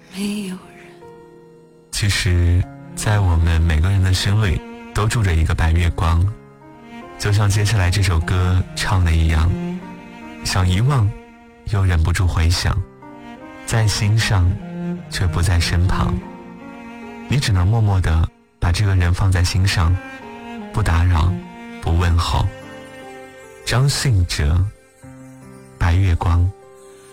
没有人。 其实在我们每个人的心里都住着一个白月光，就像接下来这首歌唱的一样，想遗忘又忍不住回想，在心上却不在身旁，你只能默默地把这个人放在心上，不打扰，不问候。张信哲，白月光。